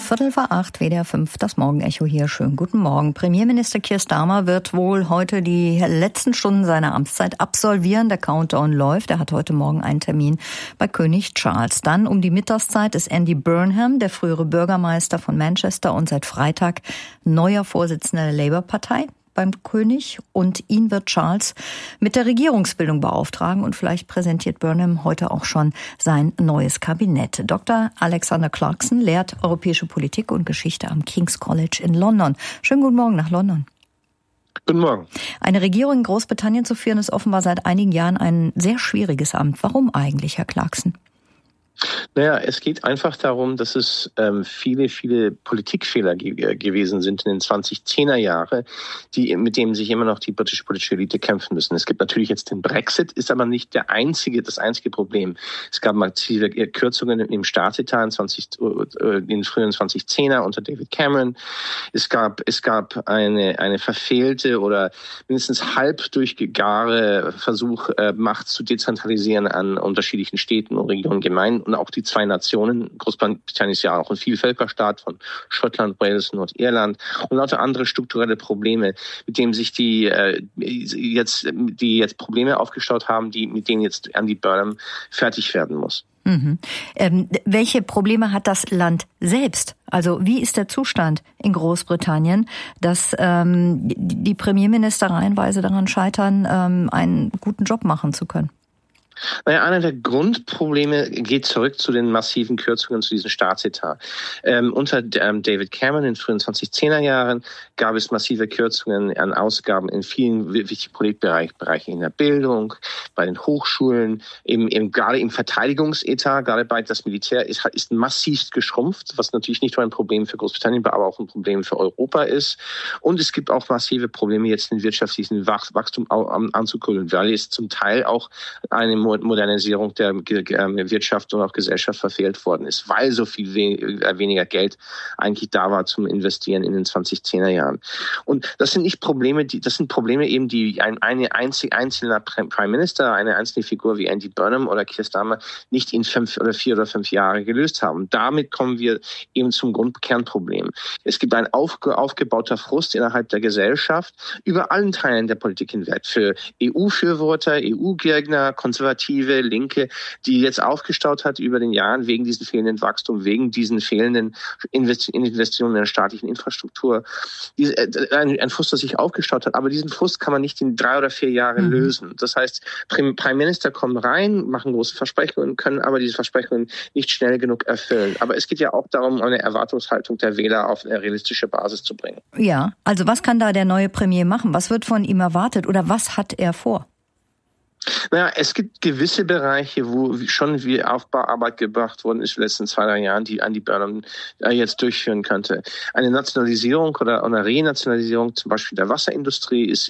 7:15, WDR 5, das Morgenecho hier. Schönen guten Morgen. Premierminister Keir Starmer wird wohl heute die letzten Stunden seiner Amtszeit absolvieren. Der Countdown läuft. Er hat heute Morgen einen Termin bei König Charles. Dann um die Mittagszeit ist Andy Burnham, der frühere Bürgermeister von Manchester und seit Freitag neuer Vorsitzender der Labour-Partei beim König, und ihn wird Charles mit der Regierungsbildung beauftragen, und vielleicht präsentiert Burnham heute auch schon sein neues Kabinett. Dr. Alexander Clarkson lehrt europäische Politik und Geschichte am King's College in London. Schönen guten Morgen nach London. Guten Morgen. Eine Regierung in Großbritannien zu führen, ist offenbar seit einigen Jahren ein sehr schwieriges Amt. Warum eigentlich, Herr Clarkson? Naja, es geht einfach darum, dass es viele Politikfehler gewesen sind in den 2010er Jahren, mit denen sich immer noch die britische politische Elite kämpfen müssen. Es gibt natürlich jetzt den Brexit, ist aber nicht das einzige Problem. Es gab massive Kürzungen im Staatsetat in den frühen 2010er unter David Cameron. Es gab eine verfehlte oder mindestens halb durchgegare Versuch, Macht zu dezentralisieren an unterschiedlichen Städten und Regionen, Gemeinden. Und auch die zwei Nationen, Großbritannien ist ja auch ein Vielvölkerstaat von Schottland, Wales, Nordirland, und lauter andere strukturelle Probleme, mit denen sich die jetzt Probleme aufgestaut haben, mit denen jetzt Andy Burnham fertig werden muss. Mhm. Welche Probleme hat das Land selbst? Also wie ist der Zustand in Großbritannien, dass die Premierminister reihenweise daran scheitern, einen guten Job machen zu können? Naja, einer der Grundprobleme geht zurück zu den massiven Kürzungen zu diesem Staatsetat. Unter David Cameron in den frühen 2010er Jahren gab es massive Kürzungen an Ausgaben in vielen wichtigen Politikbereichen, in der Bildung, bei den Hochschulen, gerade im Verteidigungsetat, gerade bei das Militär ist massiv geschrumpft, was natürlich nicht nur ein Problem für Großbritannien, aber auch ein Problem für Europa ist. Und es gibt auch massive Probleme, jetzt den wirtschaftlichen Wachstum anzukurbeln, weil es zum Teil auch eine Modernisierung der Wirtschaft und auch Gesellschaft verfehlt worden ist, weil so viel weniger Geld eigentlich da war zum Investieren in den 2010er Jahren. Und das sind nicht Probleme, das sind Probleme eben, die ein einzelner Prime Minister, eine einzelne Figur wie Andy Burnham oder Keir Starmer nicht in 4 oder 5 Jahre gelöst haben. Und damit kommen wir eben zum Kernproblem. Es gibt ein aufgebauter Frust innerhalb der Gesellschaft über allen Teilen der Politik hinweg. Für EU-Fürworter, EU-Gegner, Konservative, Linke, die jetzt aufgestaut hat über den Jahren wegen diesen fehlenden Wachstum, wegen diesen fehlenden Investitionen in der staatlichen Infrastruktur. Ein Frust, das sich aufgestaut hat, aber diesen Frust kann man nicht in 3 oder 4 Jahren lösen. Das heißt, Prime Minister kommen rein, machen große Versprechungen, können aber diese Versprechungen nicht schnell genug erfüllen. Aber es geht ja auch darum, eine Erwartungshaltung der Wähler auf eine realistische Basis zu bringen. Ja, also was kann da der neue Premier machen? Was wird von ihm erwartet oder was hat er vor? Naja, es gibt gewisse Bereiche, wo schon viel Aufbauarbeit gebracht worden ist in den letzten 2, 3 Jahren, die Andy Burnham jetzt durchführen könnte. Eine Nationalisierung oder eine Renationalisierung zum Beispiel der Wasserindustrie ist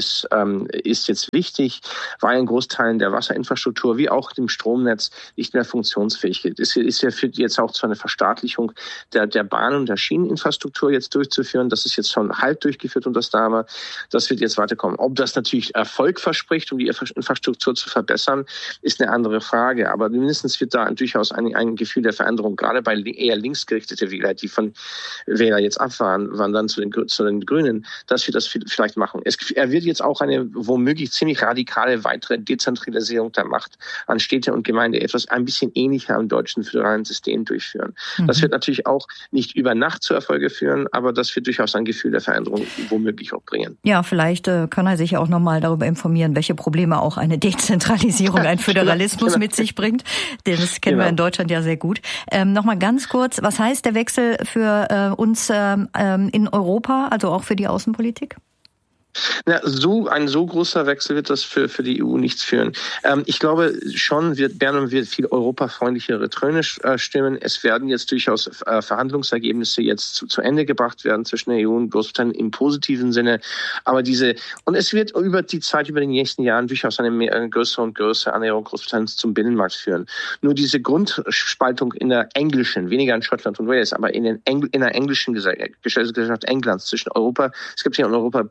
jetzt wichtig, weil in Großteilen der Wasserinfrastruktur wie auch dem Stromnetz nicht mehr funktionsfähig ist. Es führt jetzt auch zu einer Verstaatlichung der Bahn- und der Schieneninfrastruktur jetzt durchzuführen. Das ist jetzt schon halb durchgeführt unter Starmer. Das wird jetzt weiterkommen. Ob das natürlich Erfolg verspricht, um die Infrastruktur zu verbessern, ist eine andere Frage. Aber mindestens wird da durchaus ein Gefühl der Veränderung, gerade bei eher linksgerichtete Wähler, die von Wähler jetzt abwandern zu den Grünen, dass wir das vielleicht machen. Er wird jetzt auch eine womöglich ziemlich radikale weitere Dezentralisierung der Macht an Städte und Gemeinden, etwas ein bisschen ähnlicher am deutschen föderalen System durchführen. Das wird natürlich auch nicht über Nacht zu Erfolge führen, aber das wird durchaus ein Gefühl der Veränderung womöglich auch bringen. Ja, vielleicht kann er sich ja auch nochmal darüber informieren, welche Probleme auch eine Dezentralisierung, ein Föderalismus mit sich bringt. Das kennen wir in Deutschland ja sehr gut. Nochmal ganz kurz, was heißt der Wechsel für uns in Europa, also auch für die Außenpolitik? Ja, ein so großer Wechsel wird das für die EU nichts führen. Ich glaube schon, Burnham wird viel europafreundlichere Töne stimmen. Es werden jetzt durchaus Verhandlungsergebnisse jetzt zu Ende gebracht werden zwischen der EU und Großbritannien im positiven Sinne. Aber und es wird über den nächsten Jahren durchaus eine größere und größere Annäherung Großbritanniens zum Binnenmarkt führen. Nur diese Grundspaltung in der englischen, weniger in Schottland und Wales, aber in der englischen Gesellschaft Englands zwischen Europa, es gibt ja in Europa Befürworter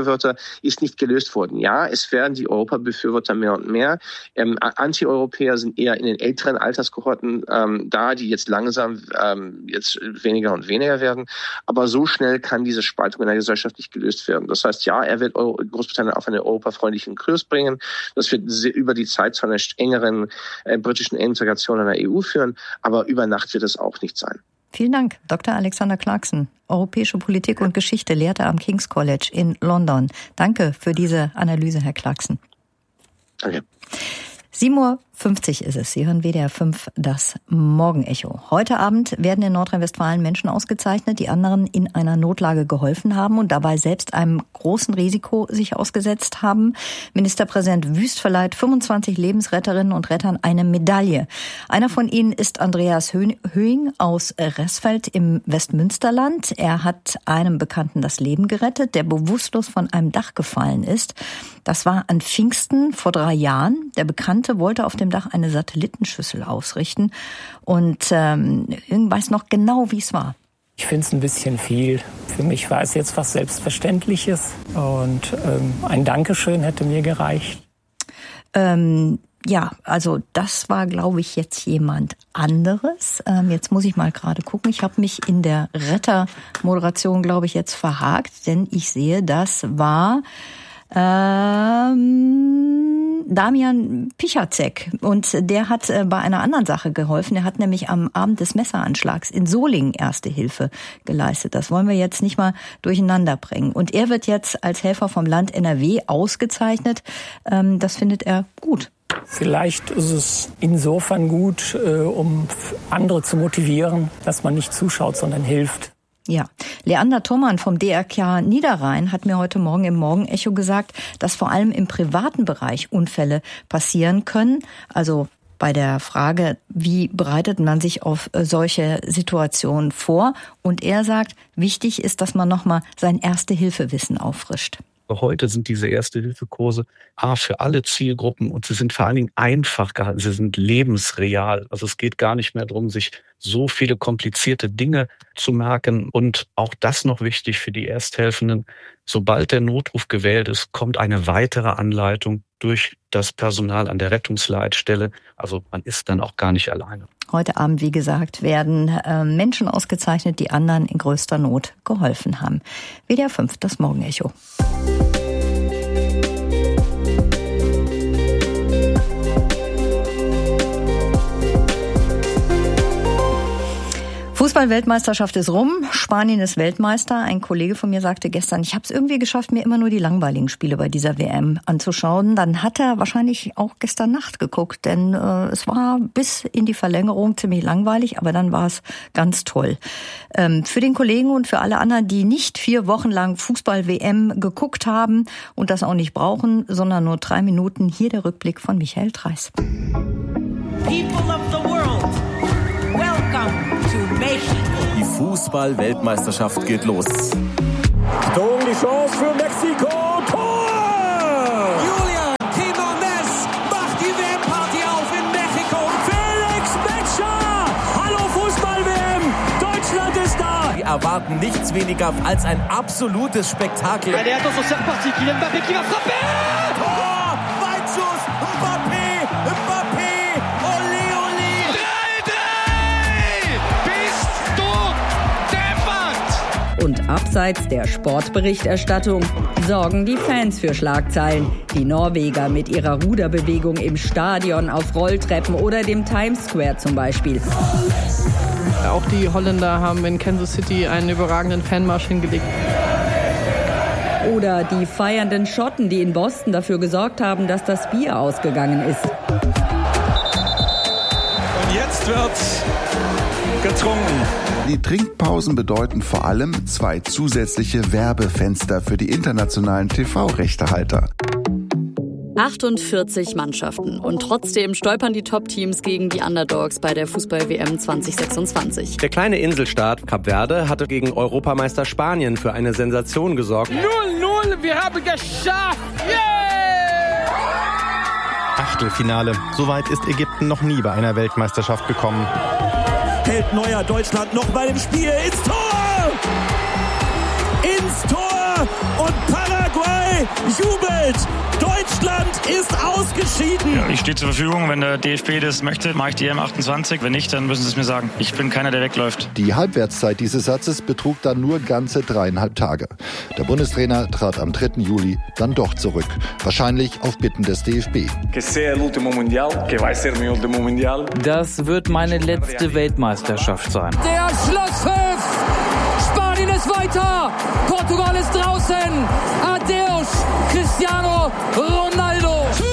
Europabefürworter ist nicht gelöst worden. Ja, es werden die Europabefürworter mehr und mehr. Anti-Europäer sind eher in den älteren Alterskohorten da, die jetzt langsam jetzt weniger und weniger werden. Aber so schnell kann diese Spaltung in der Gesellschaft nicht gelöst werden. Das heißt, ja, er wird Großbritannien auf einen europafreundlichen Kurs bringen. Das wird über die Zeit zu einer engeren britischen Integration in der EU führen. Aber über Nacht wird es auch nicht sein. Vielen Dank, Dr. Alexander Clarkson. Europäische Politik und Geschichte lehrte am King's College in London. Danke für diese Analyse, Herr Clarkson. Danke. 7:50 Uhr ist es. Sie hören WDR 5, das Morgenecho. Heute Abend werden in Nordrhein-Westfalen Menschen ausgezeichnet, die anderen in einer Notlage geholfen haben und dabei selbst einem großen Risiko sich ausgesetzt haben. Ministerpräsident Wüst verleiht 25 Lebensretterinnen und Rettern eine Medaille. Einer von ihnen ist Andreas Höing aus Resfeld im Westmünsterland. Er hat einem Bekannten das Leben gerettet, der bewusstlos von einem Dach gefallen ist. Das war an Pfingsten vor 3 Jahren. Der Bekannte wollte auf dem Dach eine Satellitenschüssel ausrichten und weiß noch genau, wie es war. Ich finde es ein bisschen viel. Für mich war es jetzt was Selbstverständliches und ein Dankeschön hätte mir gereicht. Ja, also das war, glaube ich, jetzt jemand anderes. Jetzt muss ich mal gerade gucken. Ich habe mich in der Rettermoderation, glaube ich, jetzt verhakt, denn ich sehe, das war Damian Pichacek, und der hat bei einer anderen Sache geholfen. Er hat nämlich am Abend des Messeranschlags in Solingen Erste Hilfe geleistet. Das wollen wir jetzt nicht mal durcheinander bringen. Und er wird jetzt als Helfer vom Land NRW ausgezeichnet. Das findet er gut. Vielleicht ist es insofern gut, um andere zu motivieren, dass man nicht zuschaut, sondern hilft. Ja, Leander Thomann vom DRK Niederrhein hat mir heute Morgen im Morgenecho gesagt, dass vor allem im privaten Bereich Unfälle passieren können. Also bei der Frage, wie bereitet man sich auf solche Situationen vor? Und er sagt, wichtig ist, dass man nochmal sein Erste-Hilfe-Wissen auffrischt. Heute sind diese Erste-Hilfe-Kurse für alle Zielgruppen und sie sind vor allen Dingen einfach gehalten, sie sind lebensreal. Also es geht gar nicht mehr darum, sich so viele komplizierte Dinge zu merken. Und auch das noch wichtig für die Ersthelfenden: Sobald der Notruf gewählt ist, kommt eine weitere Anleitung durch das Personal an der Rettungsleitstelle. Also man ist dann auch gar nicht alleine. Heute Abend, wie gesagt, werden Menschen ausgezeichnet, die anderen in größter Not geholfen haben. WDR 5, das Morgenecho. Fußball-Weltmeisterschaft ist rum, Spanien ist Weltmeister. Ein Kollege von mir sagte gestern, ich habe es irgendwie geschafft, mir immer nur die langweiligen Spiele bei dieser WM anzuschauen. Dann hat er wahrscheinlich auch gestern Nacht geguckt, denn es war bis in die Verlängerung ziemlich langweilig, aber dann war es ganz toll. Für den Kollegen und für alle anderen, die nicht 4 Wochen lang Fußball-WM geguckt haben und das auch nicht brauchen, sondern nur 3 Minuten, hier der Rückblick von Michael Treiß. People of the world, welcome to Mexico. Die Fußball-Weltmeisterschaft geht los. Achtung, die Chance für Mexiko. Tor! Julian Quinones macht die WM-Party auf in Mexiko. Felix Metscher! Hallo Fußball-WM! Deutschland ist da! Wir erwarten nichts weniger als ein absolutes Spektakel. Allez, attention, c'est reparti. Kylian Mbappé qui va frapper! Tor! Weitschuss! Mbappé! Mbappé! Ole, ole! 3-3! Bist du deppert! Und abseits der Sportberichterstattung sorgen die Fans für Schlagzeilen. Die Norweger mit ihrer Ruderbewegung im Stadion, auf Rolltreppen oder dem Times Square zum Beispiel. Auch die Holländer haben in Kansas City einen überragenden Fanmarsch hingelegt. Oder die feiernden Schotten, die in Boston dafür gesorgt haben, dass das Bier ausgegangen ist. Und jetzt wird's getrunken. Die Trinkpausen bedeuten vor allem 2 zusätzliche Werbefenster für die internationalen TV-Rechtehalter. 48 Mannschaften und trotzdem stolpern die Top-Teams gegen die Underdogs bei der Fußball-WM 2026. Der kleine Inselstaat Kap Verde hatte gegen Europameister Spanien für eine Sensation gesorgt. 0-0, wir haben geschafft! Yeah! Achtelfinale. Soweit ist Ägypten noch nie bei einer Weltmeisterschaft gekommen. Hält Neuer Deutschland noch bei dem Spiel ins Tor! Ins Tor! Tor und Paraguay jubelt. Deutschland ist ausgeschieden. Ja, ich stehe zur Verfügung. Wenn der DFB das möchte, mache ich die EM28. Wenn nicht, dann müssen sie es mir sagen. Ich bin keiner, der wegläuft. Die Halbwertszeit dieses Satzes betrug dann nur ganze 3,5 Tage. Der Bundestrainer trat am 3. Juli dann doch zurück. Wahrscheinlich auf Bitten des DFB. Das wird meine letzte Weltmeisterschaft sein. Der Schlusspfiff! Spanien ist weiter! Portugal ist draußen! Adeus, Cristiano Ronaldo!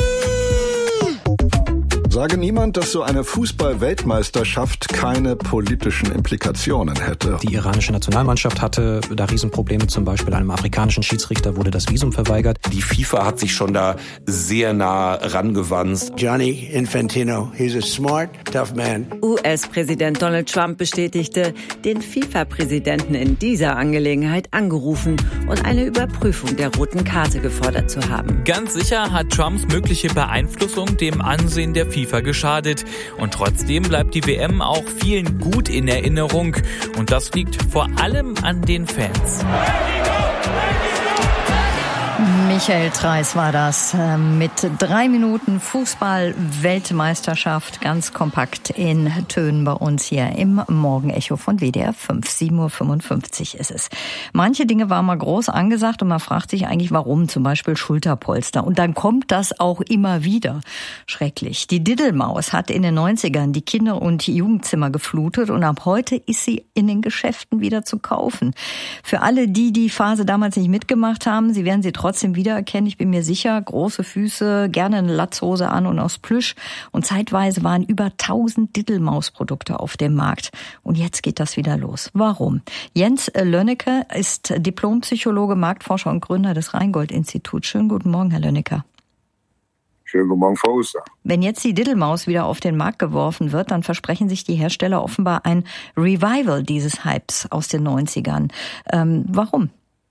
Sage niemand, dass so eine Fußball-Weltmeisterschaft keine politischen Implikationen hätte. Die iranische Nationalmannschaft hatte da Riesenprobleme. Zum Beispiel einem afrikanischen Schiedsrichter wurde das Visum verweigert. Die FIFA hat sich schon da sehr nah rangewanzt. Gianni Infantino, he's a smart, tough man. US-Präsident Donald Trump bestätigte, den FIFA-Präsidenten in dieser Angelegenheit angerufen und eine Überprüfung der roten Karte gefordert zu haben. Ganz sicher hat Trumps mögliche Beeinflussung dem Ansehen der FIFA geschadet. Und trotzdem bleibt die WM auch vielen gut in Erinnerung. Und das liegt vor allem an den Fans. Michael Treis war das mit 3 Minuten Fußball-Weltmeisterschaft, ganz kompakt in Tönen bei uns hier im Morgenecho von WDR 5. 7.55 Uhr ist es. Manche Dinge waren mal groß angesagt und man fragt sich eigentlich, warum, zum Beispiel Schulterpolster. Und dann kommt das auch immer wieder. Schrecklich. Die Diddelmaus hat in den 90ern die Kinder- und Jugendzimmer geflutet und ab heute ist sie in den Geschäften wieder zu kaufen. Für alle, die die Phase damals nicht mitgemacht haben, sie werden sie trotzdem wiedererkennen. Ich bin mir sicher, große Füße, gerne eine Latzhose an und aus Plüsch. Und zeitweise waren über 1000 Diddelmaus-Produkte auf dem Markt. Und jetzt geht das wieder los. Warum? Jens Lönnecke ist Diplompsychologe, Marktforscher und Gründer des Rheingold-Instituts. Schönen guten Morgen, Herr Lönnecke. Schönen guten Morgen, Frau Oster. Wenn jetzt die Diddelmaus wieder auf den Markt geworfen wird, dann versprechen sich die Hersteller offenbar ein Revival dieses Hypes aus den 90ern. Warum?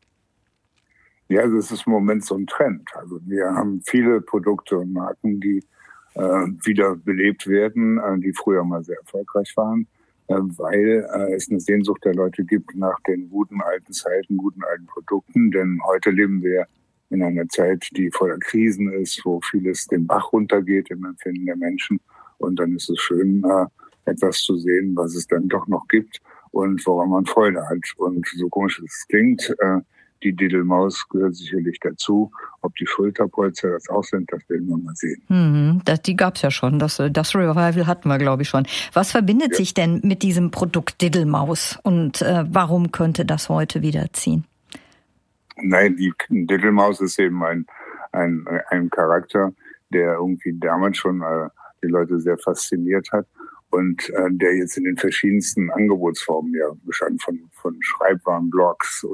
Ja, das ist im Moment so ein Trend. Also wir haben viele Produkte und Marken, die wieder belebt werden, die früher mal sehr erfolgreich waren, weil es eine Sehnsucht der Leute gibt nach den guten alten Zeiten, guten alten Produkten. Denn heute leben wir in einer Zeit, die voller Krisen ist, wo vieles den Bach runtergeht im Empfinden der Menschen. Und dann ist es schön, etwas zu sehen, was es dann doch noch gibt und woran man Freude hat. Und so komisch es klingt, die Diddelmaus gehört sicherlich dazu. Ob die Schulterpolster das auch sind, das werden wir mal sehen. Die gab's ja schon. Das Revival hatten wir, glaube ich, schon. Was verbindet sich denn mit diesem Produkt Diddelmaus? Und warum könnte das heute wieder ziehen? Nein, die Diddelmaus ist eben ein Charakter, der irgendwie damals schon die Leute sehr fasziniert hat. Und der jetzt in den verschiedensten Angebotsformen ja bestand, von Schreibwarenblogs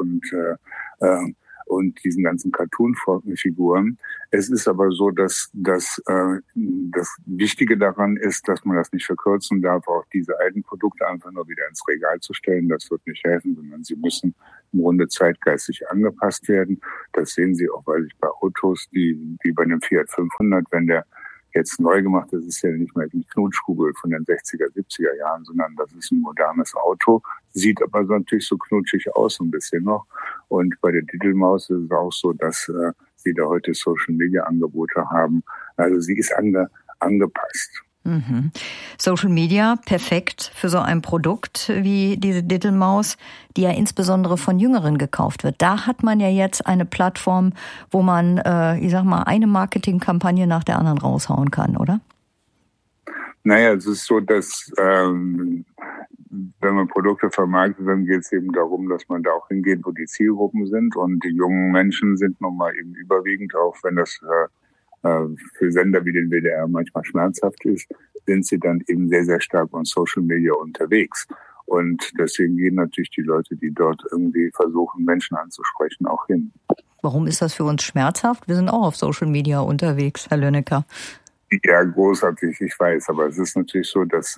und diesen ganzen Cartoon-Figuren. Es ist aber so, dass das Wichtige daran ist, dass man das nicht verkürzen darf, auch diese alten Produkte einfach nur wieder ins Regal zu stellen. Das wird nicht helfen, sondern sie müssen im Grunde zeitgeistig angepasst werden. Das sehen Sie auch, weil bei Autos, wie bei einem Fiat 500, wenn der jetzt neu gemacht, das ist ja nicht mehr die Knutschkugel von den 60er, 70er Jahren, sondern das ist ein modernes Auto, sieht aber so natürlich so knutschig aus, ein bisschen noch. Und bei der Diddelmaus ist es auch so, dass sie da heute Social-Media-Angebote haben. Also sie ist angepasst. Social Media, perfekt für so ein Produkt wie diese Diddelmaus, die ja insbesondere von Jüngeren gekauft wird. Da hat man ja jetzt eine Plattform, wo man, eine Marketingkampagne nach der anderen raushauen kann, oder? Naja, es ist so, dass wenn man Produkte vermarktet, dann geht es eben darum, dass man da auch hingeht, wo die Zielgruppen sind. Und die jungen Menschen sind nun mal eben überwiegend, auch wenn das für Sender wie den WDR manchmal schmerzhaft ist, sind sie dann eben sehr, sehr stark on Social Media unterwegs. Und deswegen gehen natürlich die Leute, die dort irgendwie versuchen, Menschen anzusprechen, auch hin. Warum ist das für uns schmerzhaft? Wir sind auch auf Social Media unterwegs, Herr Lönnecke. Ja, großartig, ich weiß. Aber es ist natürlich so, dass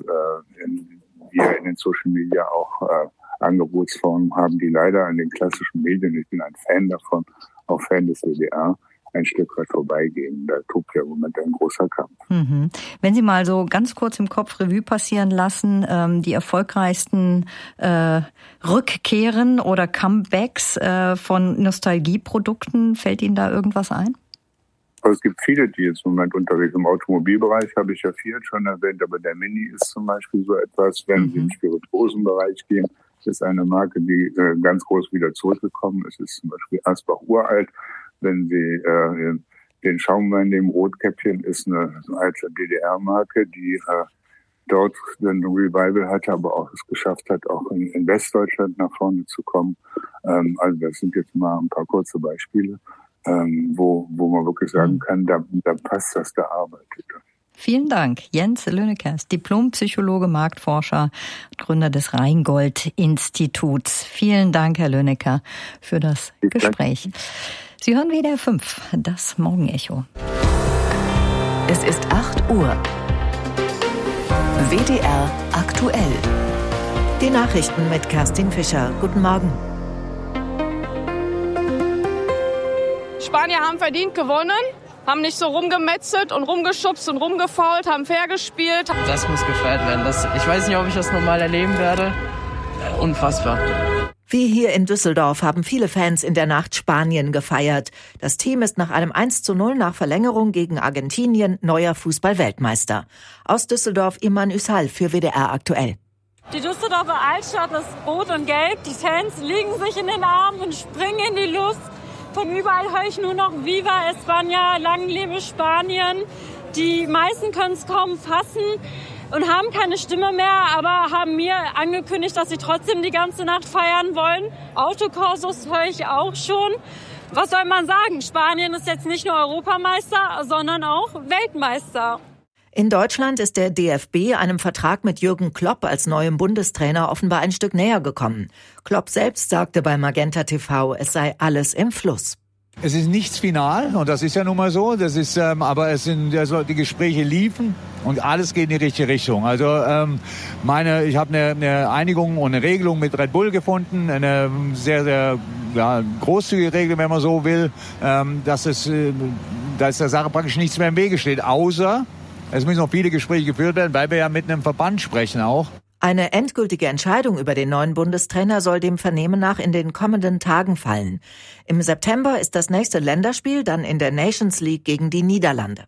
wir in den Social Media auch Angebotsformen haben, die leider an den klassischen Medien, ich bin ein Fan davon, auch Fan des WDR, ein Stück weit vorbeigehen. Da tobt ja im Moment ein großer Kampf. Wenn Sie mal so ganz kurz im Kopf Revue passieren lassen, die erfolgreichsten Rückkehren oder Comebacks von Nostalgieprodukten, fällt Ihnen da irgendwas ein? Also es gibt viele, die jetzt im Moment unterwegs im Automobilbereich, habe ich ja Fiat schon erwähnt, aber der Mini ist zum Beispiel so etwas, wenn Sie im Spirituosenbereich gehen, ist eine Marke, die ganz groß wieder zurückgekommen ist. Es ist zum Beispiel Asbach Uralt. Wenn Sie den Schaumwein nehmen, Rotkäppchen ist eine alte DDR-Marke, die dort ein Revival hatte, aber auch es geschafft hat, auch in Westdeutschland nach vorne zu kommen. Also das sind jetzt mal ein paar kurze Beispiele, wo man wirklich sagen kann, da passt das, da arbeitet er. Vielen Dank. Jens Lönekers, Diplompsychologe, Marktforscher, Gründer des Rheingold-Instituts. Vielen Dank, Herr Lönecker, für das Gespräch. Sie hören WDR 5, das Morgenecho. Es ist 8 Uhr. WDR aktuell. Die Nachrichten mit Kerstin Fischer. Guten Morgen. Spanier haben verdient gewonnen, haben nicht so rumgemetzelt und rumgeschubst und rumgefault, haben fair gespielt. Das muss gefeiert werden. Ich weiß nicht, ob ich das nochmal erleben werde. Unfassbar. Wie hier in Düsseldorf haben viele Fans in der Nacht Spanien gefeiert. Das Team ist nach einem 1:0 nach Verlängerung gegen Argentinien neuer Fußball-Weltmeister. Aus Düsseldorf Iman Üsal für WDR aktuell. Die Düsseldorfer Altstadt ist rot und gelb. Die Fans liegen sich in den Armen und springen in die Luft. Von überall höre ich nur noch Viva España, lang lebe Spanien. Die meisten können es kaum fassen und haben keine Stimme mehr, aber haben mir angekündigt, dass sie trotzdem die ganze Nacht feiern wollen. Autokorsos höre ich auch schon. Was soll man sagen? Spanien ist jetzt nicht nur Europameister, sondern auch Weltmeister. In Deutschland ist der DFB einem Vertrag mit Jürgen Klopp als neuem Bundestrainer offenbar ein Stück näher gekommen. Klopp selbst sagte bei Magenta TV, es sei alles im Fluss. Es ist nichts final und das ist ja nun mal so. Das ist, aber es sind die Gespräche liefen und alles geht in die richtige Richtung. Also ich habe eine Einigung und eine Regelung mit Red Bull gefunden, eine sehr, sehr großzügige Regelung, wenn man so will, dass der Sache praktisch nichts mehr im Wege steht, außer es müssen noch viele Gespräche geführt werden, weil wir ja mit einem Verband sprechen auch. Eine endgültige Entscheidung über den neuen Bundestrainer soll dem Vernehmen nach in den kommenden Tagen fallen. Im September ist das nächste Länderspiel dann in der Nations League gegen die Niederlande.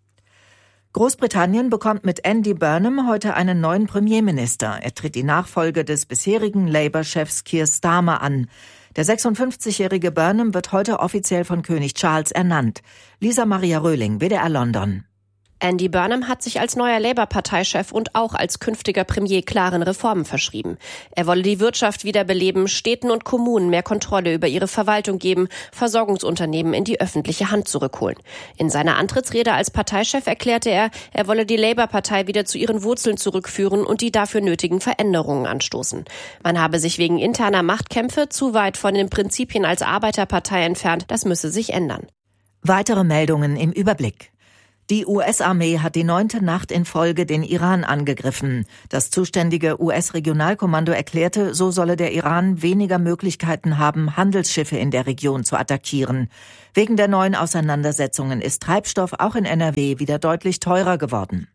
Großbritannien bekommt mit Andy Burnham heute einen neuen Premierminister. Er tritt die Nachfolge des bisherigen Labour-Chefs Keir Starmer an. Der 56-jährige Burnham wird heute offiziell von König Charles ernannt. Lisa Maria Röhling, WDR London. Andy Burnham hat sich als neuer Labour-Parteichef und auch als künftiger Premier klaren Reformen verschrieben. Er wolle die Wirtschaft wiederbeleben, Städten und Kommunen mehr Kontrolle über ihre Verwaltung geben, Versorgungsunternehmen in die öffentliche Hand zurückholen. In seiner Antrittsrede als Parteichef erklärte er, er wolle die Labour-Partei wieder zu ihren Wurzeln zurückführen und die dafür nötigen Veränderungen anstoßen. Man habe sich wegen interner Machtkämpfe zu weit von den Prinzipien als Arbeiterpartei entfernt, das müsse sich ändern. Weitere Meldungen im Überblick. Die US-Armee hat die 9. Nacht in Folge den Iran angegriffen. Das zuständige US-Regionalkommando erklärte, so solle der Iran weniger Möglichkeiten haben, Handelsschiffe in der Region zu attackieren. Wegen der neuen Auseinandersetzungen ist Treibstoff auch in NRW wieder deutlich teurer geworden.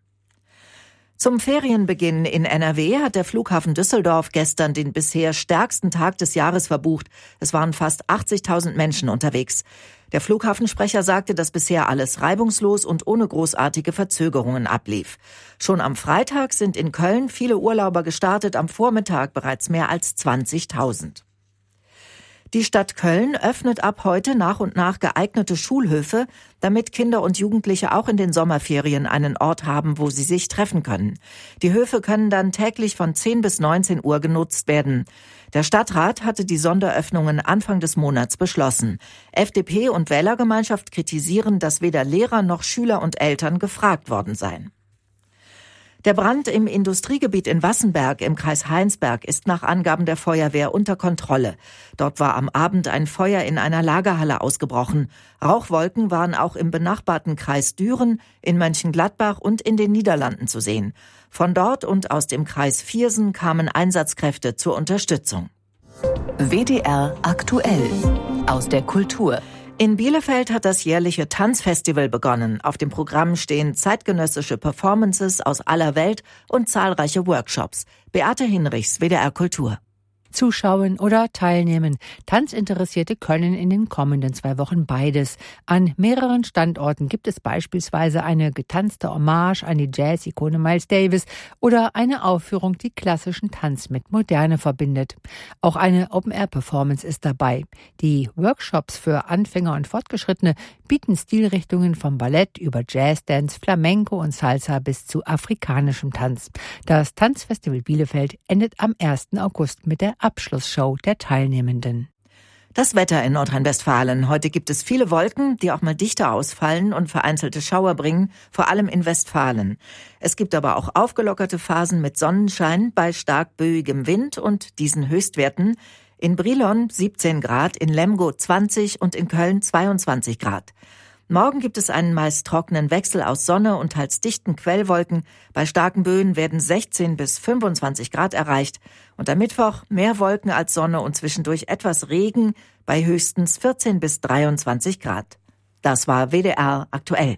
Zum Ferienbeginn in NRW hat der Flughafen Düsseldorf gestern den bisher stärksten Tag des Jahres verbucht. Es waren fast 80.000 Menschen unterwegs. Der Flughafensprecher sagte, dass bisher alles reibungslos und ohne großartige Verzögerungen ablief. Schon am Freitag sind in Köln viele Urlauber gestartet, am Vormittag bereits mehr als 20.000. Die Stadt Köln öffnet ab heute nach und nach geeignete Schulhöfe, damit Kinder und Jugendliche auch in den Sommerferien einen Ort haben, wo sie sich treffen können. Die Höfe können dann täglich von 10 bis 19 Uhr genutzt werden. Der Stadtrat hatte die Sonderöffnungen Anfang des Monats beschlossen. FDP und Wählergemeinschaft kritisieren, dass weder Lehrer noch Schüler und Eltern gefragt worden seien. Der Brand im Industriegebiet in Wassenberg im Kreis Heinsberg ist nach Angaben der Feuerwehr unter Kontrolle. Dort war am Abend ein Feuer in einer Lagerhalle ausgebrochen. Rauchwolken waren auch im benachbarten Kreis Düren, in Mönchengladbach und in den Niederlanden zu sehen. Von dort und aus dem Kreis Viersen kamen Einsatzkräfte zur Unterstützung. WDR aktuell aus der Kultur. In Bielefeld hat das jährliche Tanzfestival begonnen. Auf dem Programm stehen zeitgenössische Performances aus aller Welt und zahlreiche Workshops. Beate Hinrichs, WDR Kultur. Zuschauen oder teilnehmen. Tanzinteressierte können in den kommenden 2 Wochen beides. An mehreren Standorten gibt es beispielsweise eine getanzte Hommage an die Jazz-Ikone Miles Davis oder eine Aufführung, die klassischen Tanz mit Moderne verbindet. Auch eine Open-Air-Performance ist dabei. Die Workshops für Anfänger und Fortgeschrittene bieten Stilrichtungen vom Ballett über Jazz-Dance, Flamenco und Salsa bis zu afrikanischem Tanz. Das Tanzfestival Bielefeld endet am 1. August mit der Abschlussshow der Teilnehmenden. Das Wetter in Nordrhein-Westfalen. Heute gibt es viele Wolken, die auch mal dichter ausfallen und vereinzelte Schauer bringen, vor allem in Westfalen. Es gibt aber auch aufgelockerte Phasen mit Sonnenschein bei stark böigem Wind und diesen Höchstwerten. In Brilon 17 Grad, in Lemgo 20 und in Köln 22 Grad. Morgen gibt es einen meist trockenen Wechsel aus Sonne und teils dichten Quellwolken. Bei starken Böen werden 16 bis 25 Grad erreicht. Und am Mittwoch mehr Wolken als Sonne und zwischendurch etwas Regen bei höchstens 14 bis 23 Grad. Das war WDR aktuell.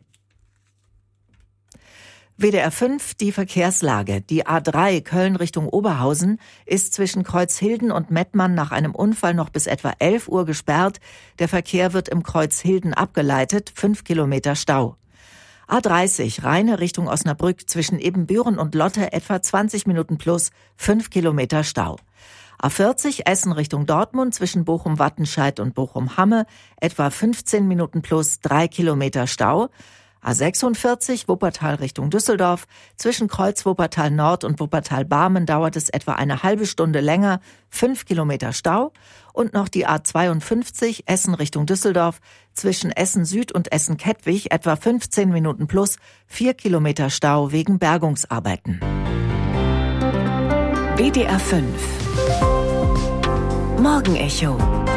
WDR 5, die Verkehrslage. Die A3 Köln Richtung Oberhausen ist zwischen Kreuzhilden und Mettmann nach einem Unfall noch bis etwa 11 Uhr gesperrt. Der Verkehr wird im Kreuzhilden abgeleitet, 5 Kilometer Stau. A30 Rheine Richtung Osnabrück zwischen Ebenbüren und Lotte etwa 20 Minuten plus, 5 Kilometer Stau. A40 Essen Richtung Dortmund zwischen Bochum-Wattenscheid und Bochum-Hamme etwa 15 Minuten plus, 3 Kilometer Stau. A46 Wuppertal Richtung Düsseldorf. Zwischen Kreuz Wuppertal Nord und Wuppertal Barmen dauert es etwa eine halbe Stunde länger, 5 Kilometer Stau. Und noch die A52 Essen Richtung Düsseldorf. Zwischen Essen Süd und Essen Kettwig etwa 15 Minuten plus, 4 Kilometer Stau wegen Bergungsarbeiten. WDR 5 Morgenecho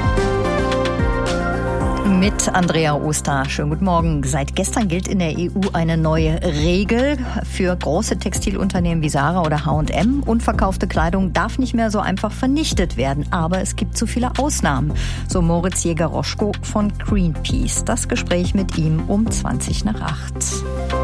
mit Andrea Oster. Schönen guten Morgen. Seit gestern gilt in der EU eine neue Regel für große Textilunternehmen wie Zara oder H&M. Unverkaufte Kleidung darf nicht mehr so einfach vernichtet werden. Aber es gibt zu viele Ausnahmen. So Moritz Jäger-Roschko von Greenpeace. Das Gespräch mit ihm um 7:20.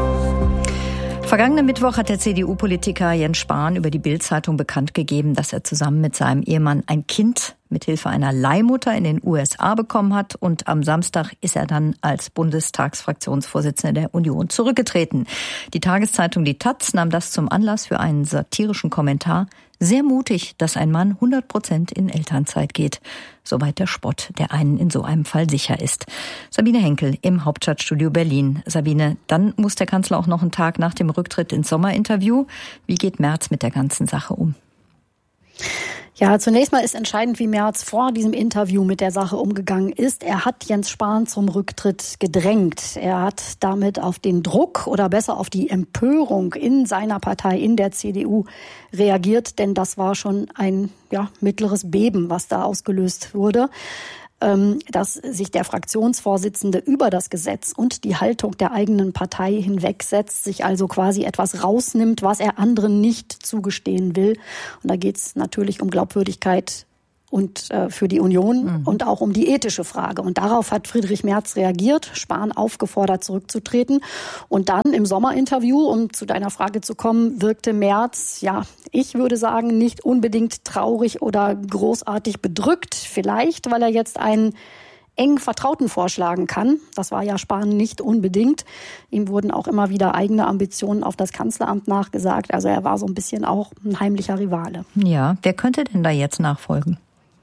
Vergangenen Mittwoch hat der CDU-Politiker Jens Spahn über die Bild-Zeitung bekannt gegeben, dass er zusammen mit seinem Ehemann ein Kind mithilfe einer Leihmutter in den USA bekommen hat. Und am Samstag ist er dann als Bundestagsfraktionsvorsitzender der Union zurückgetreten. Die Tageszeitung Die Taz nahm das zum Anlass für einen satirischen Kommentar. Sehr mutig, dass ein Mann 100% in Elternzeit geht. Soweit der Spott, der einen in so einem Fall sicher ist. Sabine Henkel im Hauptstadtstudio Berlin. Sabine, dann muss der Kanzler auch noch einen Tag nach dem Rücktritt ins Sommerinterview. Wie geht Merz mit der ganzen Sache um? Ja, zunächst mal ist entscheidend, wie Merz vor diesem Interview mit der Sache umgegangen ist. Er hat Jens Spahn zum Rücktritt gedrängt. Er hat damit auf den Druck oder besser auf die Empörung in seiner Partei, in der CDU reagiert, denn das war schon ein mittleres Beben, was da ausgelöst wurde. Dass sich der Fraktionsvorsitzende über das Gesetz und die Haltung der eigenen Partei hinwegsetzt, sich also quasi etwas rausnimmt, was er anderen nicht zugestehen will. Und da geht es natürlich um Glaubwürdigkeit und für die Union und auch um die ethische Frage. Und darauf hat Friedrich Merz reagiert, Spahn aufgefordert, zurückzutreten. Und dann im Sommerinterview, um zu deiner Frage zu kommen, wirkte Merz, ich würde sagen, nicht unbedingt traurig oder großartig bedrückt. Vielleicht, weil er jetzt einen eng Vertrauten vorschlagen kann. Das war ja Spahn nicht unbedingt. Ihm wurden auch immer wieder eigene Ambitionen auf das Kanzleramt nachgesagt. Also er war so ein bisschen auch ein heimlicher Rivale. Ja, wer könnte denn da jetzt nachfolgen?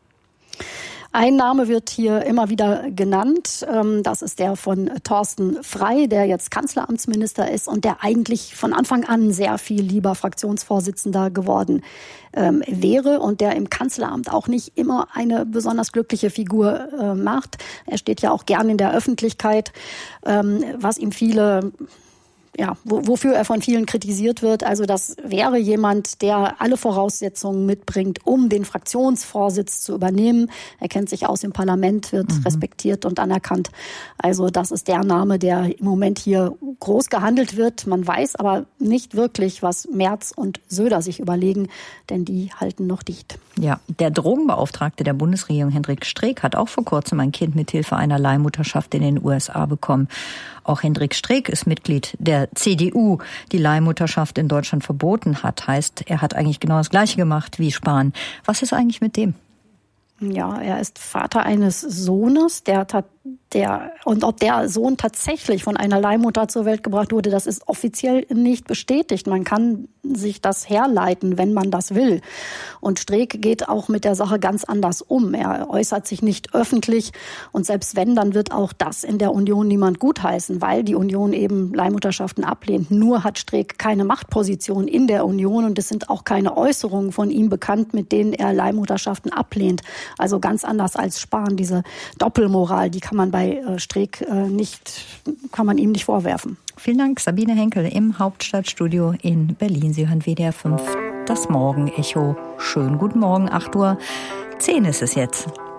Ein Name wird hier immer wieder genannt. Das ist der von Thorsten Frey, der jetzt Kanzleramtsminister ist und der eigentlich von Anfang an sehr viel lieber Fraktionsvorsitzender geworden wäre und der im Kanzleramt auch nicht immer eine besonders glückliche Figur macht. Er steht ja auch gern in der Öffentlichkeit, was ihm viele wofür er von vielen kritisiert wird. Also das wäre jemand, der alle Voraussetzungen mitbringt, um den Fraktionsvorsitz zu übernehmen. Er kennt sich aus im Parlament, wird respektiert und anerkannt. Also das ist der Name, der im Moment hier groß gehandelt wird. Man weiß aber nicht wirklich, was Merz und Söder sich überlegen, denn die halten noch dicht. Ja, der Drogenbeauftragte der Bundesregierung, Hendrik Streeck, hat auch vor kurzem ein Kind mit Hilfe einer Leihmutterschaft in den USA bekommen. Auch Hendrik Streeck ist Mitglied der CDU, die Leihmutterschaft in Deutschland verboten hat. Heißt, er hat eigentlich genau das Gleiche gemacht wie Spahn. Was ist eigentlich mit dem? Ja, er ist Vater eines Sohnes, und ob der Sohn tatsächlich von einer Leihmutter zur Welt gebracht wurde, das ist offiziell nicht bestätigt. Man kann sich das herleiten, wenn man das will. Und Streeck geht auch mit der Sache ganz anders um. Er äußert sich nicht öffentlich und selbst wenn, dann wird auch das in der Union niemand gutheißen, weil die Union eben Leihmutterschaften ablehnt. Nur hat Streeck keine Machtposition in der Union und es sind auch keine Äußerungen von ihm bekannt, mit denen er Leihmutterschaften ablehnt. Also ganz anders als Spahn. Diese Doppelmoral, die kann man bei Streeck kann man ihm nicht vorwerfen. Vielen Dank, Sabine Henkel im Hauptstadtstudio in Berlin. Sie hören WDR 5, das Morgenecho. Schönen guten Morgen, 8:10 Uhr ist es jetzt.